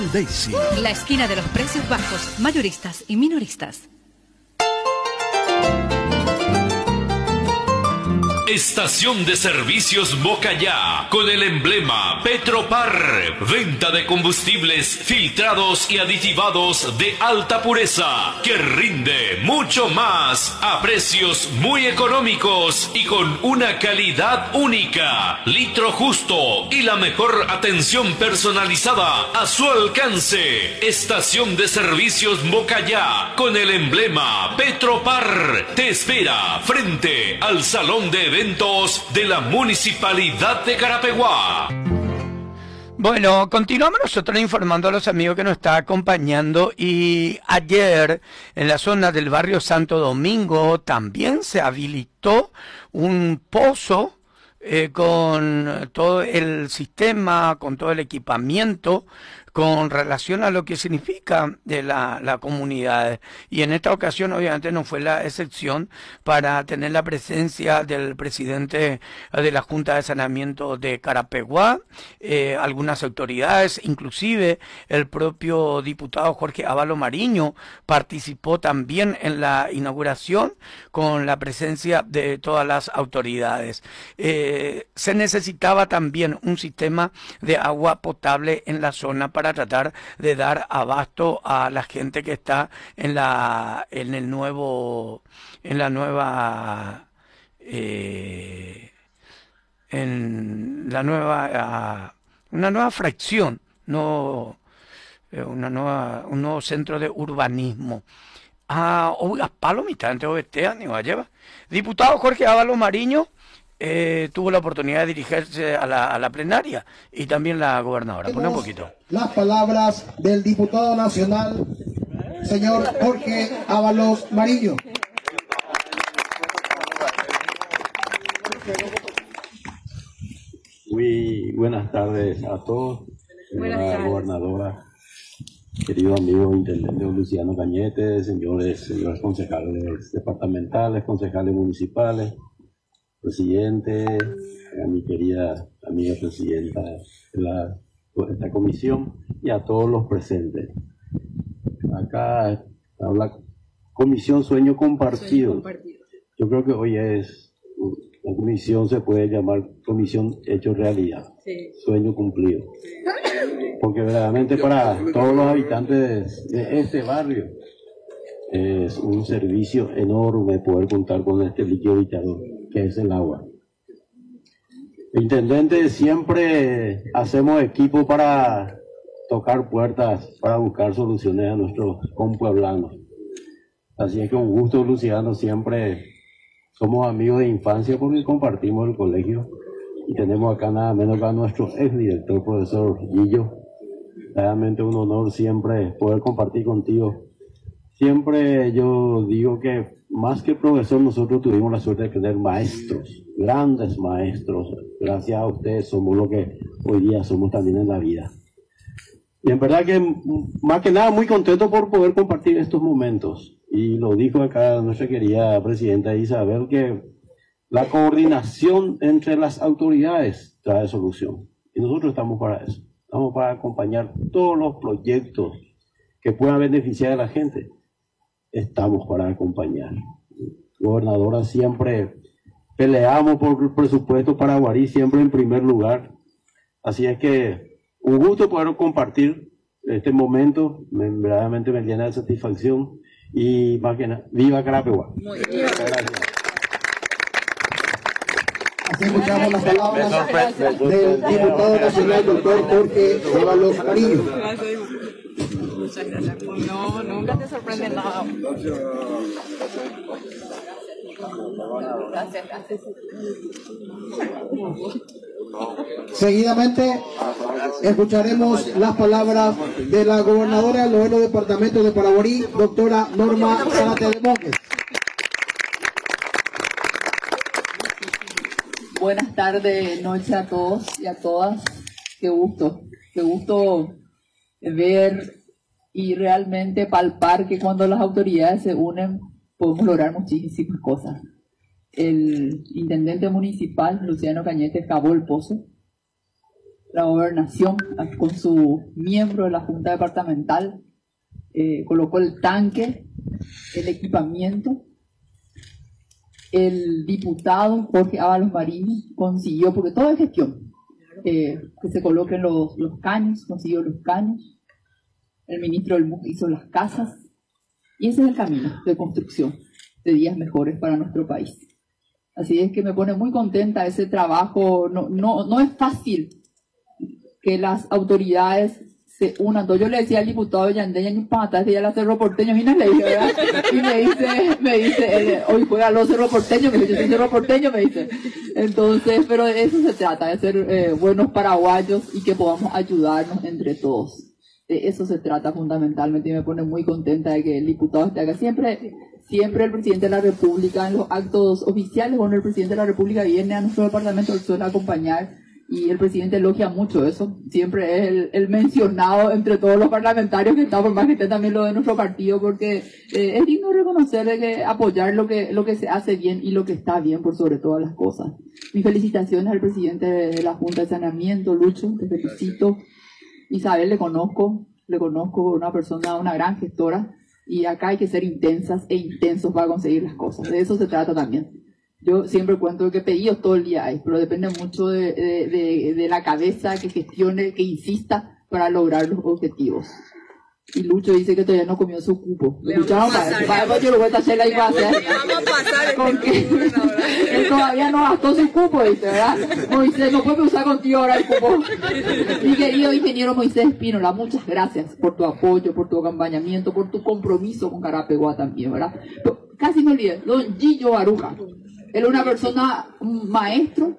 Daisy. La esquina de los precios bajos, mayoristas y minoristas. Estación de Servicios Mocayá, con el emblema Petropar. Venta de combustibles filtrados y aditivados de alta pureza, que rinde mucho más a precios muy económicos y con una calidad única. Litro justo y la mejor atención personalizada a su alcance. Estación de Servicios Mocayá, con el emblema Petropar. Te espera frente al Salón de Eventos de la Municipalidad de Carapeguá. Bueno, continuamos nosotros informando a los amigos que nos está acompañando, y ayer en la zona del barrio Santo Domingo también se habilitó un pozo con todo el sistema, con todo el equipamiento, con relación a lo que significa de la comunidad. Y en esta ocasión obviamente no fue la excepción, para tener la presencia del presidente de la Junta de Saneamiento de Carapeguá, algunas autoridades, inclusive el propio diputado Jorge Ávalo Mariño participó también en la inauguración con la presencia de todas las autoridades. Se necesitaba también un sistema de agua potable en la zona para tratar de dar abasto a la gente que está en la una nueva fracción, no un nuevo centro de urbanismo. Palomita, Diputado Jorge Ávalo Mariño tuvo la oportunidad de dirigirse a la plenaria, y también la gobernadora. Pone un poquito. Las palabras del diputado nacional, señor Jorge Ábalos Mariño. Muy buenas tardes a todos, señora gobernadora, querido amigo intendente Luciano Cañete, señores concejales departamentales, concejales municipales, presidente, a mi querida amiga presidenta de esta comisión, y a todos los presentes. Acá habla Comisión Sueño Compartido. Yo creo que hoy la comisión se puede llamar Comisión Hecho Realidad, Sueño Cumplido. Porque verdaderamente para todos los habitantes de este barrio es un servicio enorme poder contar con este líquido vitador, que es el agua. Intendente, siempre hacemos equipo para tocar puertas, para buscar soluciones a nuestros compueblanos. Así es que un gusto, Luciano, siempre somos amigos de infancia porque compartimos el colegio, y tenemos acá nada menos que a nuestro exdirector, profesor Guillo. Realmente un honor siempre poder compartir contigo. Siempre yo digo que más que profesor, nosotros tuvimos la suerte de tener maestros, grandes maestros. Gracias a ustedes somos lo que hoy día somos también en la vida. Y en verdad que, más que nada, muy contento por poder compartir estos momentos. Y lo dijo acá nuestra querida presidenta Isabel, que la coordinación entre las autoridades trae solución. Y nosotros estamos para eso. Estamos para acompañar todos los proyectos que puedan beneficiar a la gente. Estamos para acompañar. Gobernadora, siempre peleamos por el presupuesto para Guarí, siempre en primer lugar. Así es que un gusto poder compartir este momento. Verdaderamente me llena de satisfacción. Y más que nada, ¡viva Carapeguá! Muy bien. Gracias. Así escuchamos las palabras del diputado nacional, doctor Jorge Ábalos Mariño. Muchas gracias. No, nunca te sorprende nada. Gracias, gracias. Seguidamente escucharemos las palabras de la gobernadora del noveno departamento de Paraguarí, doctora Norma Zárate de Montes. Buenas tardes, noche a todos y a todas. Qué gusto ver y realmente palpar que cuando las autoridades se unen podemos lograr muchísimas cosas. El intendente municipal, Luciano Cañete, cavó el pozo. la gobernación, con su miembro de la Junta Departamental, colocó el tanque, el equipamiento. El diputado Jorge Ábalos Marín consiguió, porque todo es gestión, que se coloquen los caños, consiguió los caños. El ministro del MUC hizo las casas. Y ese es el camino de construcción de días mejores para nuestro país. Así es que me pone muy contenta ese trabajo. No es fácil que las autoridades se unan. Entonces yo le decía al diputado Yandeña que pata, ya la Cerro Porteño, y le dije, ¿verdad? Y me dice, hoy juega los Cerro Porteño, que yo soy Cerro Porteño, me dice. Entonces, pero de eso se trata, de ser buenos paraguayos y que podamos ayudarnos entre todos. De eso se trata fundamentalmente, y me pone muy contenta de que el diputado esté acá. Siempre el presidente de la República, en los actos oficiales, cuando el presidente de la República viene a nuestro departamento, él suele acompañar, y el presidente elogia mucho eso. Siempre es el mencionado entre todos los parlamentarios que están, por más que esté también lo de nuestro partido, porque es digno reconocer de que apoyar lo que se hace bien y lo que está bien por sobre todas las cosas. Mis felicitaciones al presidente de la Junta de Saneamiento, Lucho, te felicito. Isabel le conozco una persona, una gran gestora, y acá hay que ser intensas e intensos para conseguir las cosas. De eso se trata también. Yo siempre cuento que pedidos todo el día hay, pero depende mucho de la cabeza que gestione, que insista para lograr los objetivos. Y Lucho dice que todavía no comió su cupo. Vamos a pasar porque él todavía no gastó su cupo, dice, ¿verdad? Moisés, no puede usar contigo ahora el cupo. Mi querido ingeniero Moisés Espínola, muchas gracias por tu apoyo, por tu acompañamiento, por tu compromiso con Carapeguá también, ¿verdad? Casi me olvidé, don Gillo Baruja. Él es una persona, un maestro,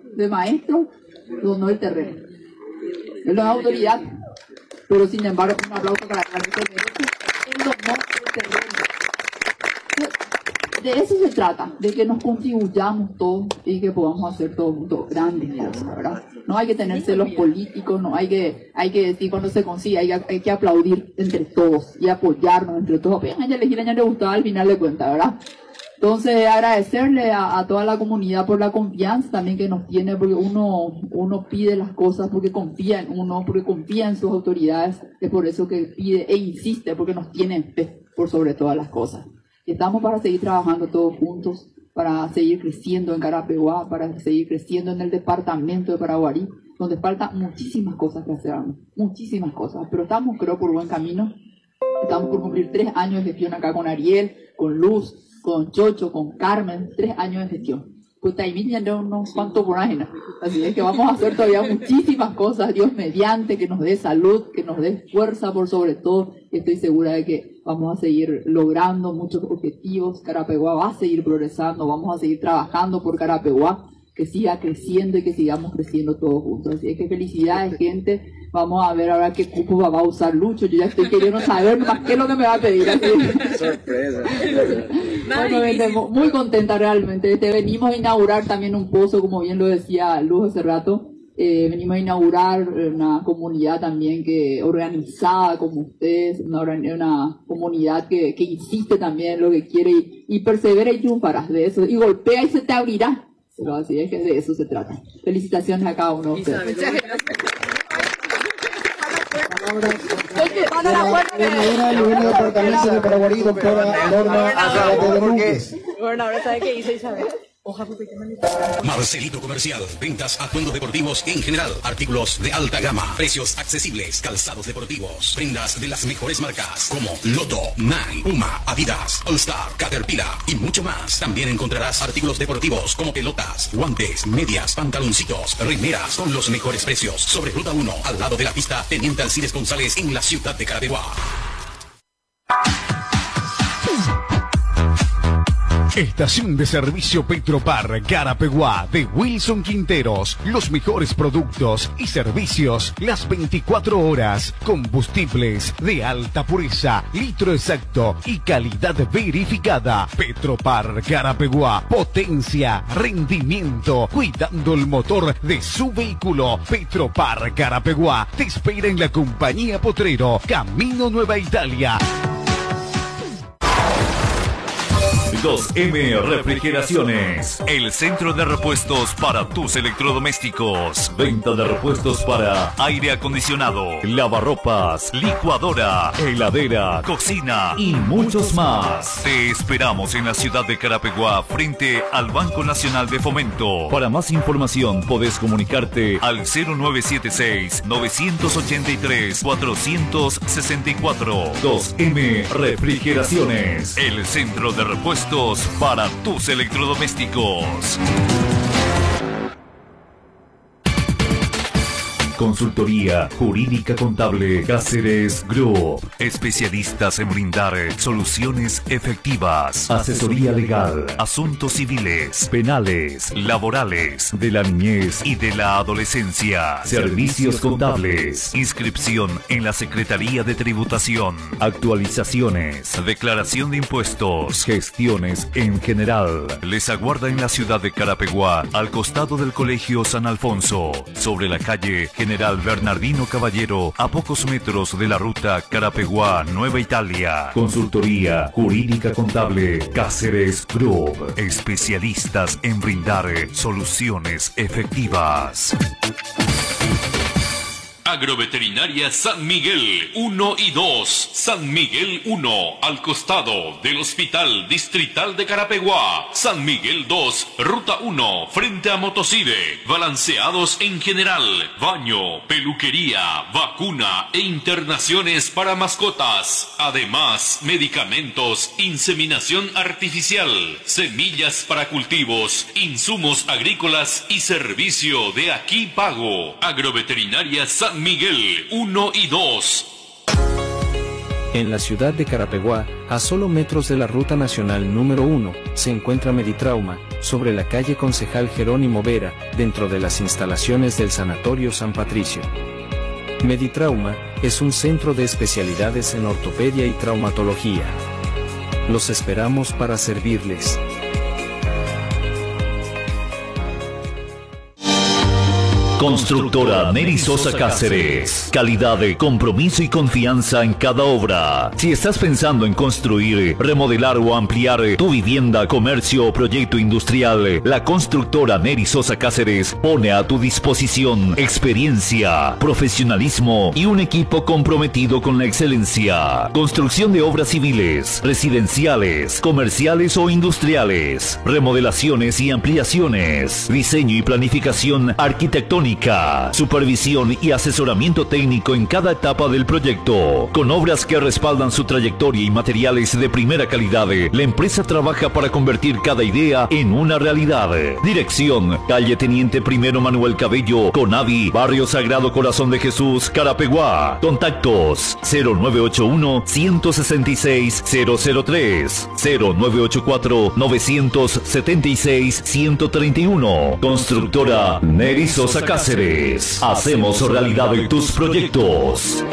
donó el terreno. Él no es autoridad, pero sin embargo, un aplauso para el derecho. Él donó el terreno. De eso se trata, de que nos contribuyamos todos y que podamos hacer todos juntos grandes cosas, ¿verdad? No hay que tener celos políticos, no hay que decir cuando se consigue, hay que aplaudir entre todos y apoyarnos entre todos. Pues a ella elegir, a ella le gustaba al final de cuentas, ¿verdad? Entonces, agradecerle a toda la comunidad por la confianza también que nos tiene, porque uno pide las cosas porque confía en uno, porque confía en sus autoridades, es por eso que pide e insiste, porque nos tienen fe por sobre todas las cosas. Y estamos para seguir trabajando todos juntos, para seguir creciendo en Carapeguá, para seguir creciendo en el departamento de Paraguarí, donde faltan muchísimas cosas que hacer, muchísimas cosas, pero estamos, creo, por buen camino. Estamos por cumplir 3 años de gestión acá con Ariel, con Luz, con Chocho, con Carmen, 3 años de gestión. Pues también ya no unos cuantos por año. Así es que vamos a hacer todavía muchísimas cosas, Dios mediante, que nos dé salud, que nos dé fuerza por sobre todo. Y estoy segura de que vamos a seguir logrando muchos objetivos. Carapeguá va a seguir progresando, vamos a seguir trabajando por Carapeguá, que siga creciendo y que sigamos creciendo todos juntos. Así es que felicidades, gente. Vamos a ver ahora qué cupo va a usar Lucho. Yo ya estoy queriendo saber más qué es lo que me va a pedir. Sorpresa. Bueno, muy contenta realmente. Venimos a inaugurar también un pozo, como bien lo decía Luz hace rato. Venimos a inaugurar una comunidad también que organizada como ustedes, una comunidad que insiste también en lo que quiere y persevera y triunfará de eso. Y golpea y se te abrirá. Pero así es que de eso se trata. Felicitaciones a cada uno de ustedes. Muchas gracias. Del departamento de Paraguarí, doctora Norma Rodríguez. Bueno, ahora sabe qué dice Isabel. Marcelito Comercial, ventas, atuendos deportivos en general, artículos de alta gama, precios accesibles, calzados deportivos, prendas de las mejores marcas como Lotto, Nike, Puma, Adidas, All Star, Caterpillar y mucho más. También encontrarás artículos deportivos como pelotas, guantes, medias, pantaloncitos, remeras con los mejores precios. Sobre Ruta 1, al lado de la pista Teniente Alcides González en la ciudad de Carapeguá. Estación de servicio Petropar Carapeguá de Wilson Quinteros. Los mejores productos y servicios las 24 horas. Combustibles de alta pureza, litro exacto y calidad verificada. Petropar Carapeguá. Potencia, rendimiento, cuidando el motor de su vehículo. Petropar Carapeguá te espera en la compañía Potrero, Camino Nueva Italia. 2M Refrigeraciones, el centro de repuestos para tus electrodomésticos. Venta de repuestos para aire acondicionado, lavarropas, licuadora, heladera, cocina y muchos más. Te esperamos en la ciudad de Carapeguá, frente al Banco Nacional de Fomento. Para más información podés comunicarte al 0976-983-464. 2M Refrigeraciones, el centro de repuestos para tus electrodomésticos. Consultoría Jurídica Contable Cáceres Group. Especialistas en brindar soluciones efectivas. Asesoría legal, asuntos civiles, penales, laborales, de la niñez y de la adolescencia. Servicios contables. Inscripción en la Secretaría de Tributación. Actualizaciones, declaración de impuestos, gestiones en general. Les aguarda en la ciudad de Carapeguá, al costado del Colegio San Alfonso, sobre la calle General Bernardino Caballero, a pocos metros de la ruta Carapeguá Nueva Italia. Consultoría Jurídica Contable Cáceres Group. Especialistas en brindar soluciones efectivas. Agroveterinaria San Miguel 1 y 2. San Miguel 1, al costado del Hospital Distrital de Carapeguá. San Miguel 2, Ruta 1, frente a Motocide. Balanceados en general, baño, peluquería, vacuna e internaciones para mascotas. Además, medicamentos, inseminación artificial, semillas para cultivos, insumos agrícolas y servicio de aquí pago. Agroveterinaria San Miguel 1 y 2. En la ciudad de Carapeguá, a solo metros de la ruta nacional número 1, se encuentra Meditrauma, sobre la calle Concejal Jerónimo Vera, dentro de las instalaciones del Sanatorio San Patricio. Meditrauma es un centro de especialidades en ortopedia y traumatología. Los esperamos para servirles. Constructora Neri Sosa Cáceres. Calidad, compromiso y confianza en cada obra. Si estás pensando en construir, remodelar o ampliar tu vivienda, comercio o proyecto industrial, la constructora Neri Sosa Cáceres pone a tu disposición experiencia, profesionalismo y un equipo comprometido con la excelencia. Construcción de obras civiles, residenciales, comerciales o industriales, remodelaciones y ampliaciones, diseño y planificación arquitectónica, supervisión y asesoramiento técnico en cada etapa del proyecto. Con obras que respaldan su trayectoria y materiales de primera calidad, la empresa trabaja para convertir cada idea en una realidad. Dirección: calle Teniente Primero Manuel Cabello, Conavi, Barrio Sagrado Corazón de Jesús, Carapeguá. Contactos: 0981-166-003, 0984-976-131. Constructora Neri Sosa Cáceres. Hacemos realidad tus proyectos.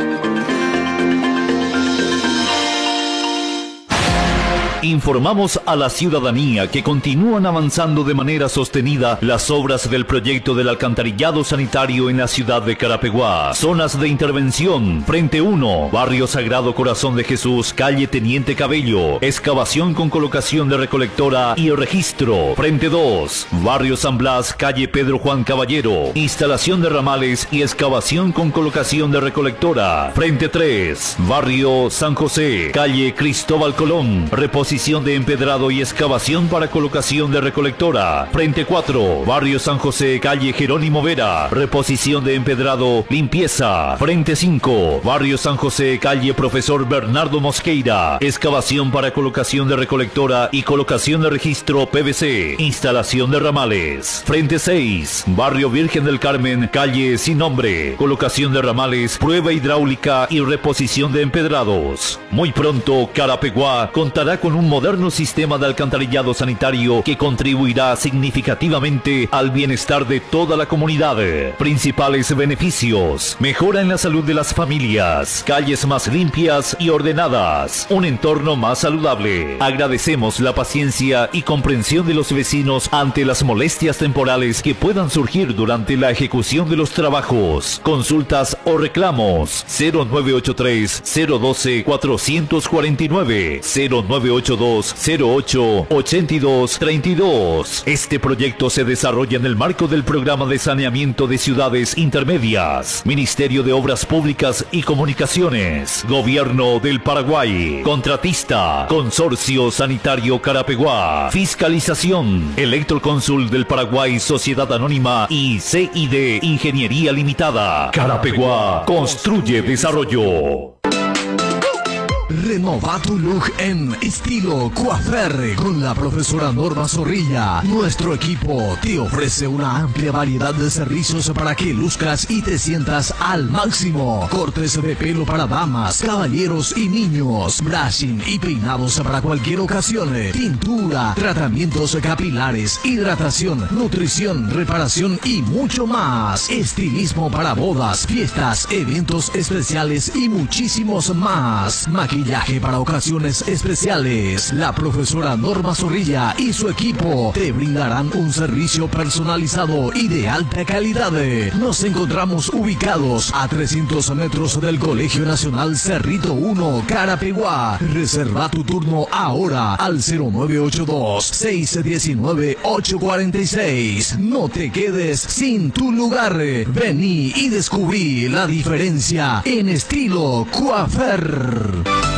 Informamos a la ciudadanía que continúan avanzando de manera sostenida las obras del proyecto del alcantarillado sanitario en la ciudad de Carapeguá. Zonas de intervención: Frente 1, Barrio Sagrado Corazón de Jesús, calle Teniente Cabello, excavación con colocación de recolectora y registro. Frente 2, Barrio San Blas, calle Pedro Juan Caballero, instalación de ramales y excavación con colocación de recolectora. Frente 3, Barrio San José, calle Cristóbal Colón, reposición de empedrado y excavación para colocación de recolectora. Frente 4, Barrio San José, calle Jerónimo Vera, reposición de empedrado, limpieza. Frente 5, Barrio San José, calle Profesor Bernardo Mosqueira, excavación para colocación de recolectora y colocación de registro PVC, instalación de ramales. Frente 6, Barrio Virgen del Carmen, calle Sin Nombre, colocación de ramales, prueba hidráulica y reposición de empedrados. Muy pronto, Carapeguá contará con un moderno sistema de alcantarillado sanitario que contribuirá significativamente al bienestar de toda la comunidad. Principales beneficios: mejora en la salud de las familias, calles más limpias y ordenadas, un entorno más saludable. Agradecemos la paciencia y comprensión de los vecinos ante las molestias temporales que puedan surgir durante la ejecución de los trabajos. Consultas o reclamos: 0983 012 449, 0983 982-08-8232. Este proyecto se desarrolla en el marco del Programa de Saneamiento de Ciudades Intermedias, Ministerio de Obras Públicas y Comunicaciones, Gobierno del Paraguay, contratista, Consorcio Sanitario Carapeguá, Fiscalización, Electroconsul del Paraguay, Sociedad Anónima y CID Ingeniería Limitada. Carapeguá construye desarrollo. Renova tu look en estilo coafer con la profesora Norma Zorrilla. Nuestro equipo te ofrece una amplia variedad de servicios para que luzcas y te sientas al máximo. Cortes de pelo para damas, caballeros y niños, brushing y peinados para cualquier ocasión, tintura, tratamientos capilares, hidratación, nutrición, reparación y mucho más. Estilismo para bodas, fiestas, eventos especiales y muchísimos más. Maquillaje para ocasiones especiales. La profesora Norma Zorrilla y su equipo te brindarán un servicio personalizado y de alta calidad. Nos encontramos ubicados a 300 metros del Colegio Nacional Cerrito 1, Carapeguá. Reserva tu turno ahora al 0982-619-846. No te quedes sin tu lugar. Vení y descubrí la diferencia en estilo coafer.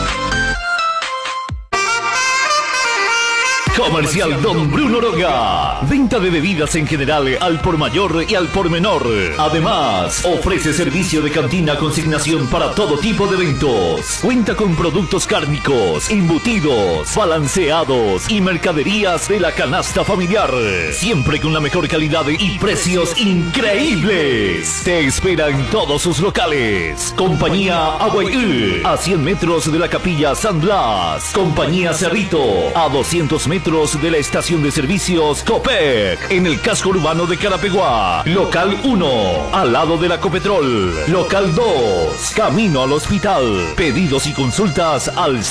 Comercial Don Bruno Roga. Venta de bebidas en general al por mayor y al por menor. Además, ofrece servicio de cantina consignación para todo tipo de eventos. Cuenta con productos cárnicos, embutidos, balanceados y mercaderías de la canasta familiar. Siempre con la mejor calidad y precios increíbles. Te espera en todos sus locales. Compañía Aguayú, a 100 metros de la Capilla San Blas. Compañía Cerrito, a 200 metros de la estación de servicios Copec, en el casco urbano de Carapeguá. Local 1, al lado de la Copetrol. Local 2, camino al hospital. Pedidos y consultas al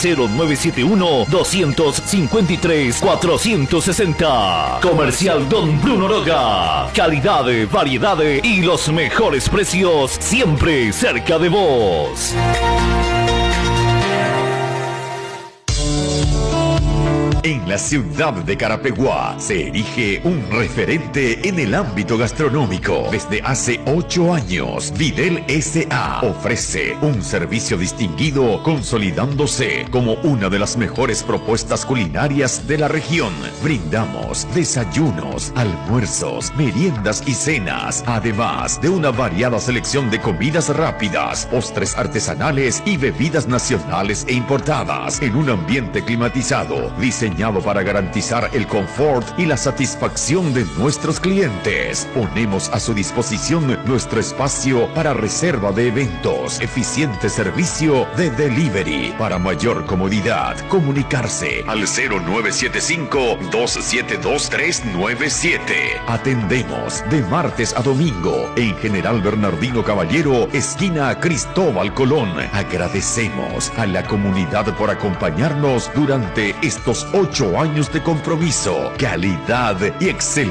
0971-253-460. Comercial Don Bruno Roga. Calidad, variedad y los mejores precios siempre cerca de vos. En la ciudad de Carapeguá se erige un referente en el ámbito gastronómico. Desde hace 8 años, Videl S.A. ofrece un servicio distinguido, consolidándose como una de las mejores propuestas culinarias de la región. Brindamos desayunos, almuerzos, meriendas y cenas, además de una variada selección de comidas rápidas, postres artesanales y bebidas nacionales e importadas, en un ambiente climatizado, diseñado para garantizar el confort y la satisfacción de nuestros clientes. Ponemos a su disposición nuestro espacio para reserva de eventos, eficiente servicio de delivery. Para mayor comodidad, comunicarse al 0975-272-397. Atendemos de martes a domingo en General Bernardino Caballero, esquina Cristóbal Colón. Agradecemos a la comunidad por acompañarnos durante estos 8 años de compromiso, calidad y excelencia.